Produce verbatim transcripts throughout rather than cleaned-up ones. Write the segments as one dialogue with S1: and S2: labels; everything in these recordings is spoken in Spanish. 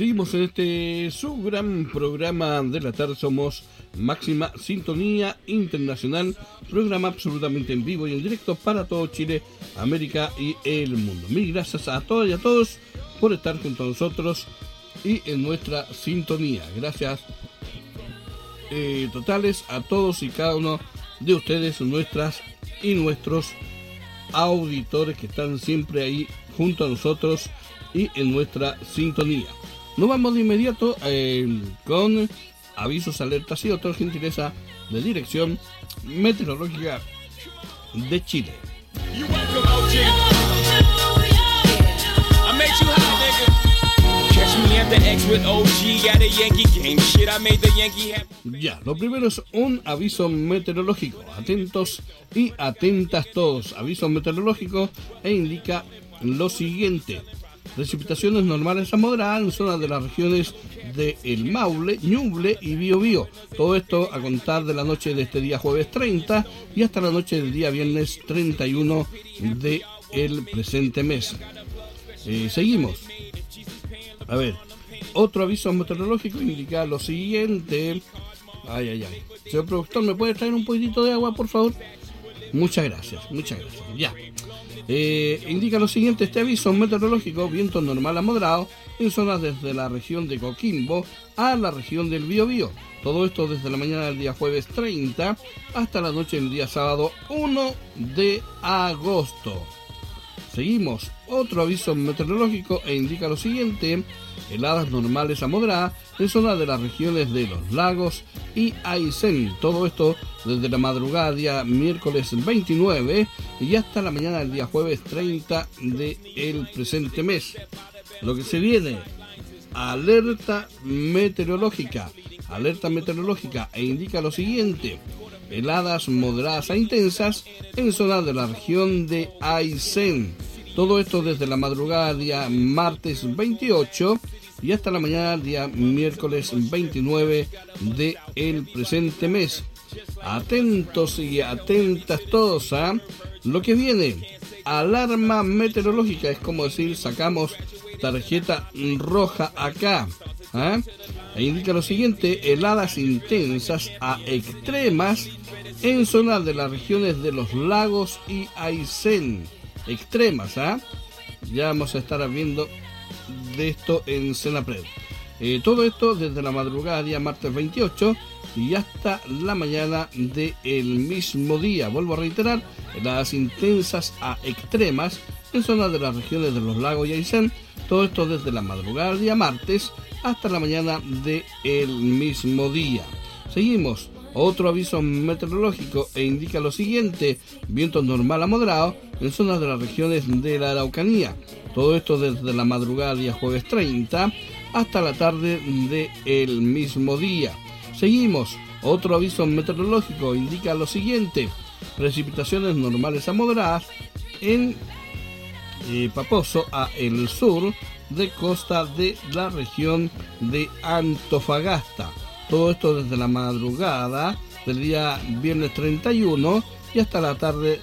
S1: Seguimos en este su gran programa de la tarde. Somos Máxima Sintonía Internacional, programa absolutamente en vivo y en directo para todo Chile, América y el mundo. Mil gracias a todas y a todos por estar junto a nosotros y en nuestra sintonía. Gracias eh, totales a todos y cada uno de ustedes, nuestras y nuestros auditores que están siempre ahí junto a nosotros y en nuestra sintonía. Nos vamos de inmediato eh, con avisos, alertas y otra gentileza de Dirección Meteorológica de Chile. Ya, lo primero es un aviso meteorológico. Atentos y atentas todos. Aviso meteorológico e indica lo siguiente: precipitaciones normales a moderadas en zonas de las regiones de El Maule, Ñuble y Biobío. Todo esto a contar de la noche de este día jueves treinta y hasta la noche del día viernes treinta y uno de el presente mes. Eh, seguimos. A ver, otro aviso meteorológico indica lo siguiente. Ay, ay, ay. Señor productor, ¿me puede traer un poquitito de agua, por favor? Muchas gracias, muchas gracias. Ya. Eh, indica lo siguiente este aviso meteorológico: viento normal a moderado en zonas desde la región de Coquimbo a la región del Biobío. Todo esto desde la mañana del día jueves treinta hasta la noche del día sábado uno de agosto. Seguimos. Otro aviso meteorológico e indica lo siguiente: heladas normales a moderadas en zonas de las regiones de Los Lagos y Aysén. Todo esto desde la madrugada día miércoles veintinueve y hasta la mañana del día jueves treinta del presente mes. Lo que se viene: alerta meteorológica. Alerta meteorológica e indica lo siguiente: heladas moderadas a intensas en zonas de la región de Aysén. Todo esto desde la madrugada día martes veintiocho y hasta la mañana día miércoles veintinueve del presente mes. Atentos y atentas todos a lo que viene: alarma meteorológica. Es como decir, sacamos tarjeta roja acá. ¿eh? E indica lo siguiente: heladas intensas a extremas en zonas de las regiones de Los Lagos y Aysén. Extremas, ¿ah? ¿eh? Ya vamos a estar viendo de esto en Senapred. Eh, todo esto desde la madrugada día martes veintiocho y hasta la mañana del mismo día. Vuelvo a reiterar: heladas intensas a extremas en zonas de las regiones de Los Lagos y Aysén. Todo esto desde la madrugada día martes hasta la mañana del mismo día. Seguimos. Otro aviso meteorológico e indica lo siguiente: viento normal a moderado en zonas de las regiones de la Araucanía. Todo esto desde la madrugada día jueves treinta hasta la tarde del mismo día. Seguimos. Otro aviso meteorológico indica lo siguiente: precipitaciones normales a moderadas en eh, Paposo a el sur de costa de la región de Antofagasta. Todo esto desde la madrugada del día viernes treinta y uno y hasta la tarde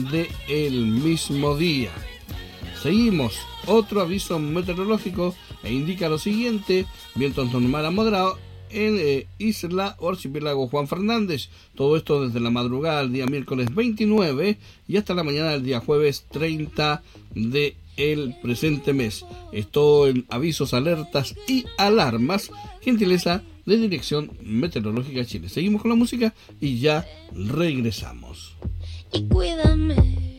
S1: del mismo día. Seguimos. Otro aviso meteorológico e indica lo siguiente: viento normal a moderado en eh, Isla o Archipiélago Juan Fernández. Todo esto desde la madrugada del día miércoles veintinueve y hasta la mañana del día jueves treinta de el presente mes. Esto en avisos, alertas y alarmas, gentileza de Dirección Meteorológica Chile. Seguimos con la música y ya regresamos.
S2: Y cuídame.